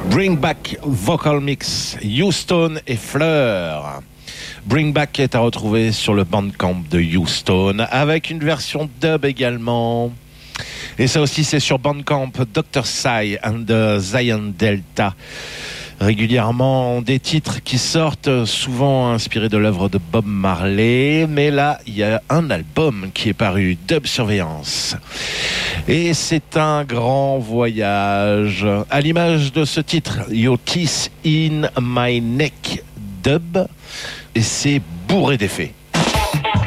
Bring Back Vocal Mix, Houston et Fleur. Bring Back est à retrouver sur le Bandcamp de Houston avec une version dub également. Et ça aussi c'est sur Bandcamp, Dr. Psy and the Zion Delta. Régulièrement des titres qui sortent, souvent inspirés de l'œuvre de Bob Marley, mais là il y a un album qui est paru, Dub Surveillance, et c'est un grand voyage à l'image de ce titre, Your Teeth in My Neck Dub, et c'est bourré d'effets.